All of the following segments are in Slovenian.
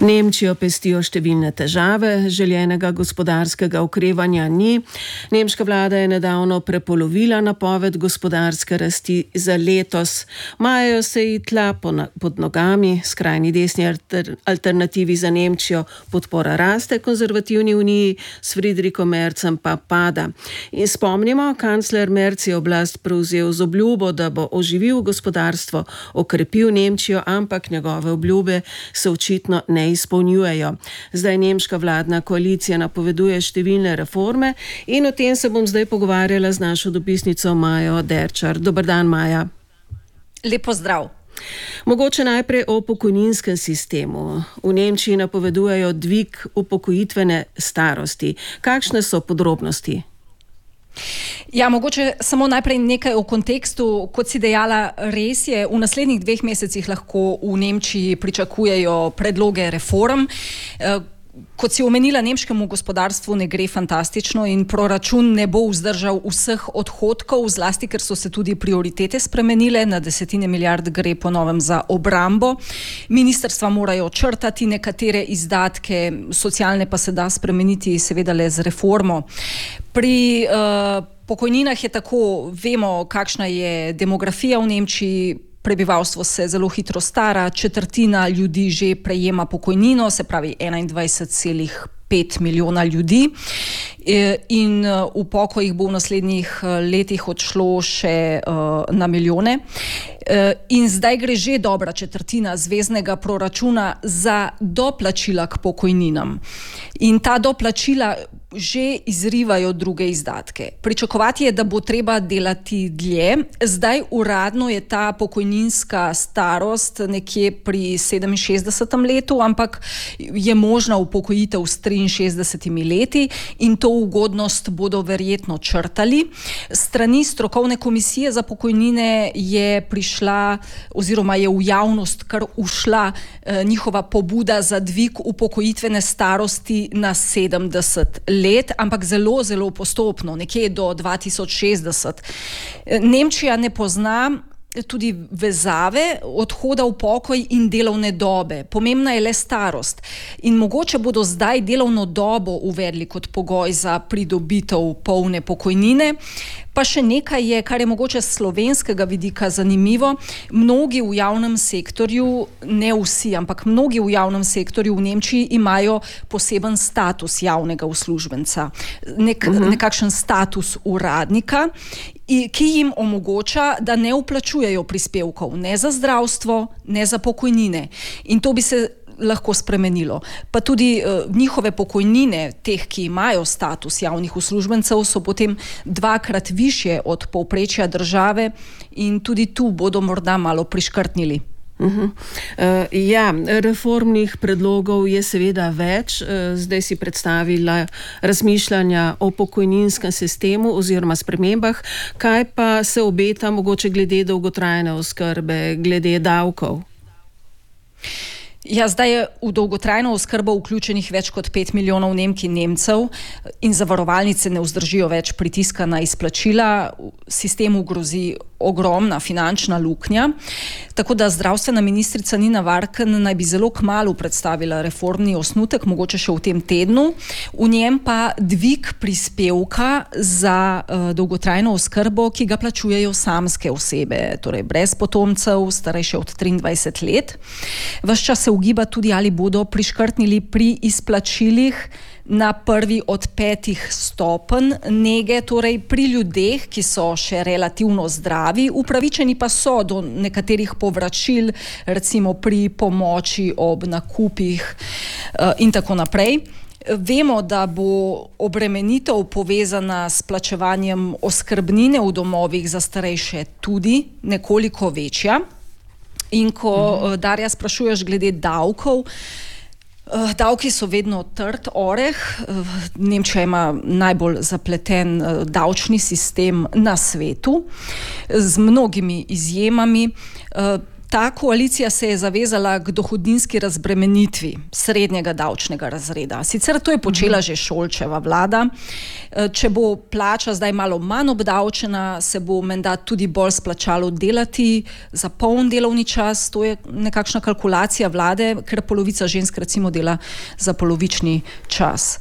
Nemčijo pestijo številne težave, željenega gospodarskega okrevanja ni. Nemška vlada je nedavno prepolovila napoved gospodarske rasti za letos. Majajo se ji tla pod nogami, skrajni desni alternativi za Nemčijo podpora raste, konzervativni uniji s Friedrichom Merzem pa pada. In spomnimo, kancler Merz je oblast prevzel z obljubo, da bo oživil gospodarstvo, okrepil Nemčijo, ampak njegove obljube se očitno ne izpolnjujejo. Zdaj nemška vladna koalicija napoveduje številne reforme in o tem se bom zdaj pogovarjala z našo dopisnico Majo Derčar. Dober dan, Maja. Lep pozdrav. Mogoče najprej o pokojninskem sistemu. V Nemčiji napovedujejo dvig upokojitvene starosti. Kakšne so podrobnosti? Ja, mogoče samo najprej nekaj o kontekstu. Kot si dejala, res je, v naslednjih 2 mesecih lahko v Nemčiji pričakujejo predloge reform. Kot si omenila, nemškemu gospodarstvu ne gre fantastično in proračun ne bo vzdržal vseh odhodkov, zlasti ker so se tudi prioritete spremenile, na desetine milijard gre po novem za obrambo. Ministrstva morajo črtati nekatere izdatke, socialne pa se da spremeniti seveda le z reformo. Pri pokojninah je tako, vemo, kakšna je demografija v Nemčiji. Prebivalstvo se zelo hitro stara, četrtina ljudi že prejema pokojnino, se pravi 21,5 milijona ljudi in v pokojih bo v naslednjih letih odšlo še na milijone. In zdaj gre že dobra četrtina zveznega proračuna za doplačila k pokojninam. In ta doplačila že izrivajo druge izdatke. Pričakovati je, da bo treba delati dlje. Zdaj uradno je ta pokojninska starost nekje pri 67. letu, ampak je možna upokojitev s 63 leti in to ugodnost bodo verjetno črtali. Strani strokovne komisije za pokojnine je prišla oziroma je v javnost kar ušla njihova pobuda za dvig upokojitvene starosti na 70 let, ampak zelo, zelo postopno, nekje do 2060. Nemčija ne pozna tudi vezave odhoda v pokoj in delovne dobe. Pomembna je le starost. In mogoče bodo zdaj delovno dobo uvedli kot pogoj za pridobitev polne pokojnine. Pa še nekaj je, kar je mogoče z slovenskega vidika zanimivo. Mnogi v javnem sektorju, ne vsi, ampak mnogi v javnem sektorju v Nemčiji imajo poseben status javnega uslužbenca. Nekakšen status uradnika, ki jim omogoča, da ne vplačujejo prispevkov ne za zdravstvo, ne za pokojnine. In to bi se lahko spremenilo. Pa tudi njihove pokojnine, teh, ki imajo status javnih uslužbencev, so potem 2-krat višje od povprečja države in tudi tu bodo morda malo priškrtnili. Ja, reformnih predlogov je seveda več. Zdaj si predstavila razmišljanja o pokojninskem sistemu oziroma spremembah. Kaj pa se obeta mogoče glede dolgotrajne oskrbe, glede davkov? Ja, zdaj je v dolgotrajno oskrbo vključenih več kot 5 milijonov Nemk in Nemcev in zavarovalnice ne vzdržijo več pritiska na izplačila. Sistemu grozi ogromna finančna luknja. Tako da zdravstvena ministrica Nina Varken naj bi zelo kmalu predstavila reformni osnutek, mogoče še v tem tednu. V njem pa dvig prispevka za dolgotrajno oskrbo, ki ga plačujejo samske osebe, torej brez potomcev, starejše od 23 let. Ves čas se ugiba tudi, ali bodo priškrtnili pri izplačilih na prvi od 5 stopenj nege, torej pri ljudeh, ki so še relativno zdravi, upravičeni pa so do nekaterih povračil, recimo pri pomoči ob nakupih in tako naprej. Vemo, da bo obremenitev povezana s plačevanjem oskrbnine v domovih za starejše tudi nekoliko večja. In ko, Darja, sprašuješ glede davkov, davki so vedno trd oreh. Nemčija ima najbolj zapleten davčni sistem na svetu z mnogimi izjemami. Ta koalicija se je zavezala k dohodninski razbremenitvi srednjega davčnega razreda. Sicer to je počela že Šolčeva vlada. Če bo plača zdaj malo manj obdavčena, se bo menda tudi bolj splačalo delati za poln delovni čas. To je nekakšna kalkulacija vlade, ker polovica žensk recimo dela za polovični čas.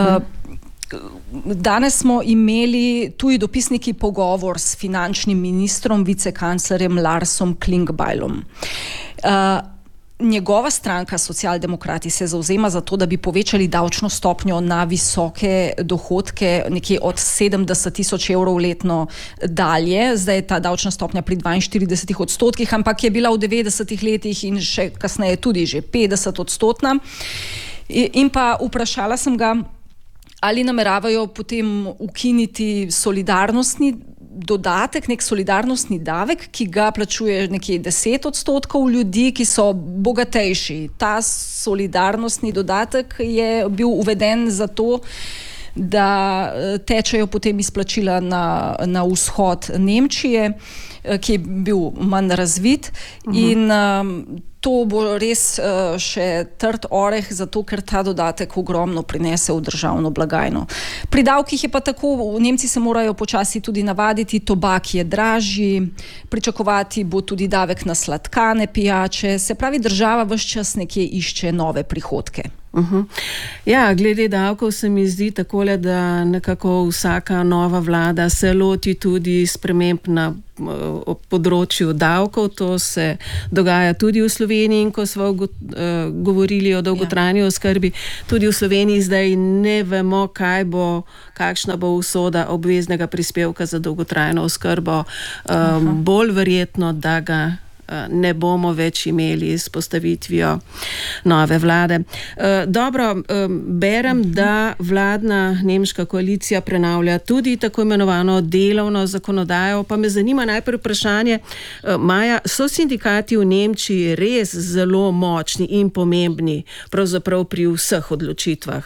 Danes smo imeli tuji dopisniki pogovor s finančnim ministrom, vicekanclerjem Larsom Klingbeilom. Njegova stranka, Socialdemokrati, se zavzema za to, da bi povečali davčno stopnjo na visoke dohodke, nekje od 70.000 evrov letno dalje. Zdaj je ta davčna stopnja pri 42%, ampak je bila v 90-ih letih in še kasneje tudi že 50%. In pa vprašala sem ga, ali nameravajo potem ukiniti solidarnostni dodatek, nek solidarnostni davek, ki ga plačuje nekje 10% ljudi, ki so bogatejši. Ta solidarnostni dodatek je bil uveden zato, da tečejo potem izplačila na vzhod Nemčije, ki je bil manj razvit. In to bo res še trd oreh, zato ker ta dodatek ogromno prinese v državno blagajno. Pri davkih je pa tako, Nemci se morajo počasi tudi navaditi, tobak je dražji, pričakovati bo tudi davek na sladkane pijače, se pravi, država ves čas nekje išče nove prihodke. Ja, glede davkov se mi zdi takole, da nekako vsaka nova vlada se loti tudi sprememb na področju davkov. To se dogaja tudi v Sloveniji, in ko smo govorili o dolgotrajni oskrbi, tudi v Sloveniji zdaj ne vemo, kakšna bo usoda obveznega prispevka za dolgotrajno oskrbo. Bolj verjetno, da ga ne bomo več imeli s postavitvijo nove vlade. Dobro, berem, da vladna nemška koalicija prenavlja tudi tako imenovano delovno zakonodajo, pa me zanima najprej vprašanje, Maja, so sindikati v Nemčiji res zelo močni in pomembni pravzaprav pri vseh odločitvah?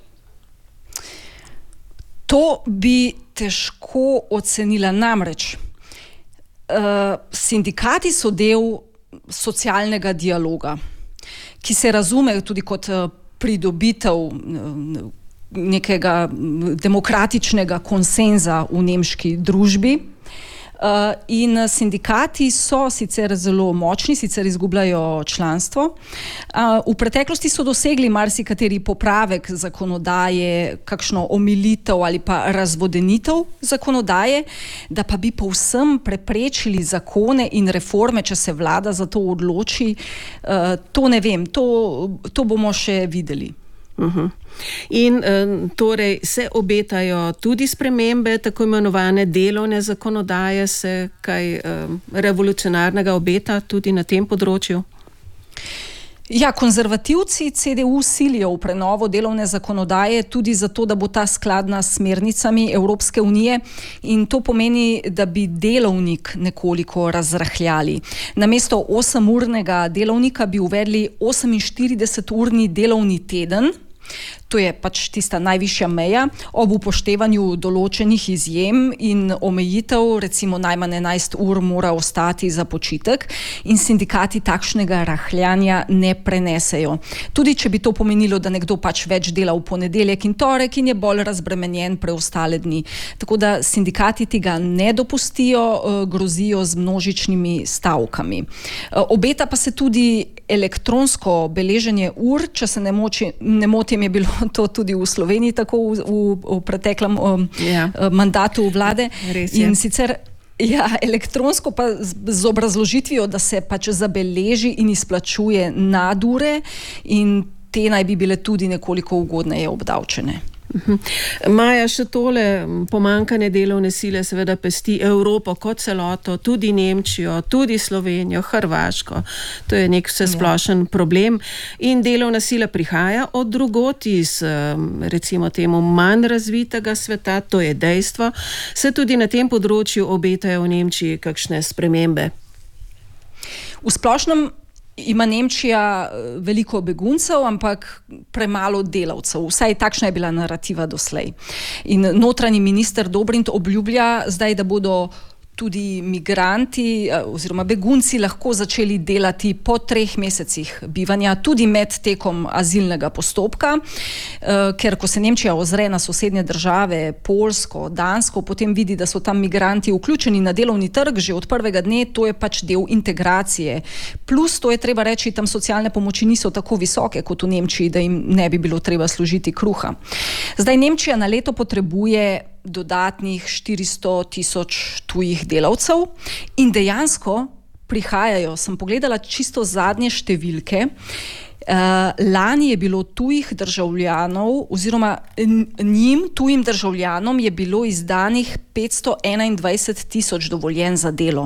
To bi težko ocenila, namreč. Sindikati so del socialnega dialoga, ki se razume tudi kot pridobitev nekega demokratičnega konsenza v nemški družbi. In sindikati so sicer zelo močni, sicer izgubljajo članstvo. V preteklosti so dosegli marsikateri popravek zakonodaje, kakšno omilitev ali pa razvodenitev zakonodaje, da pa bi povsem preprečili zakone in reforme, če se vlada za to odloči. To ne vem, to bomo še videli. In torej se obetajo tudi spremembe tako imenovane delovne zakonodaje, se kaj revolucionarnega obeta tudi na tem področju? Ja, konzervativci CDU silijo v prenovo delovne zakonodaje tudi zato, da bo ta skladna s smernicami Evropske unije, in to pomeni, da bi delovnik nekoliko razrahljali. Namesto 8-urnega delovnika bi uvedli 48-urni delovni teden. To je pač tista najvišja meja, ob upoštevanju določenih izjem in omejitev, recimo najmanj 11 ur mora ostati za počitek, in sindikati takšnega rahljanja ne prenesejo. Tudi če bi to pomenilo, da nekdo pač več dela v ponedeljek in torek in je bolj razbremenjen preostale dni. Tako da sindikati tega ne dopustijo, grozijo z množičnimi stavkami. Obeta pa se tudi elektronsko beleženje ur, če se ne motim, je bilo to tudi v Sloveniji tako v preteklem mandatu vlade. In sicer elektronsko pa z obrazložitvijo, da se pač zabeleži in izplačuje nadure, in te naj bi bile tudi nekoliko ugodneje obdavčene. Maja, še tole pomanjkanje delovne sile seveda pesti Evropo kot celoto, tudi Nemčijo, tudi Slovenijo, Hrvaško. To je nek vsesplošen problem in delovna sila prihaja od drugod iz, recimo temu, manj razvitega sveta, to je dejstvo. Se tudi na tem področju obetajo v Nemčiji kakšne spremembe? V splošnem ima Nemčija veliko beguncev, ampak premalo delavcev. Vsaj takšna je bila narativa doslej. In notranji minister Dobrindt obljublja zdaj, da bodo tudi migranti oziroma begunci lahko začeli delati po 3 mesecih bivanja, tudi med tekom azilnega postopka, ker ko se Nemčija ozre na sosednje države, Poljsko, Dansko, potem vidi, da so tam migranti vključeni na delovni trg že od prvega dne, to je pač del integracije. Plus, to je treba reči, tam socialne pomoči niso tako visoke kot v Nemčiji, da jim ne bi bilo treba služiti kruha. Zdaj Nemčija na leto potrebuje dodatnih 400.000 tujih delavcev in dejansko prihajajo, sem pogledala čisto zadnje številke, lani je bilo tujih državljanov oziroma tujim državljanom je bilo izdanih 521.000 dovoljenj za delo.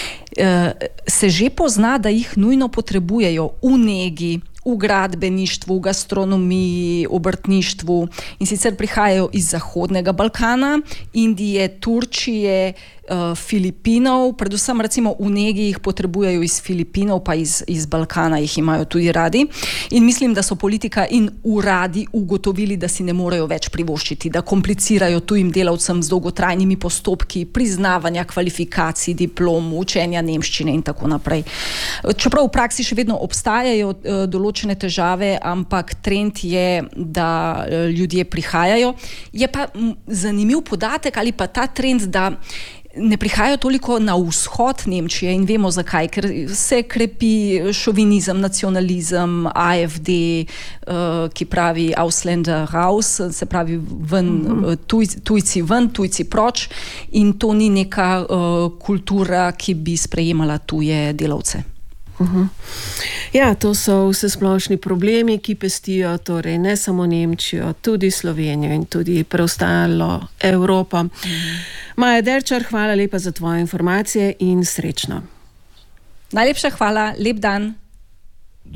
Se že pozna, da jih nujno potrebujejo v negi, v gradbeništvu, v gastronomiji, obrtništvu in sicer prihajajo iz Zahodnega Balkana, Indije, Turčije, Filipinov, predvsem recimo v negi jih potrebujejo iz Filipinov, pa iz Balkana jih imajo tudi radi. In mislim, da so politika in uradi ugotovili, da si ne morejo več privoščiti, da komplicirajo tujim delavcem z dolgotrajnimi postopki priznavanja kvalifikacij, diplom, učenja nemščine in tako naprej. Čeprav v praksi še vedno obstajajo določene težave, ampak trend je, da ljudje prihajajo. Je pa zanimiv podatek ali pa ta trend, da ne prihajajo toliko na vzhod Nemčije in vemo zakaj, ker se krepi šovinizem, nacionalizem, AfD, ki pravi Ausländer raus, se pravi ven, tujci ven, tujci proč in to ni neka kultura, ki bi sprejemala tuje delavce. Ja, to so vsesplošni problemi, ki pestijo torej ne samo Nemčijo, tudi Slovenijo in tudi preostalo Evropo. Maja Derčar, hvala lepa za tvoje informacije in srečno. Najlepša hvala, lep dan.